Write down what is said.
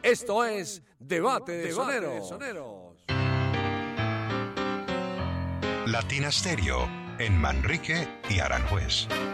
Esto es Debate de Soneros. Latina Stereo en Manrique y Aranjuez.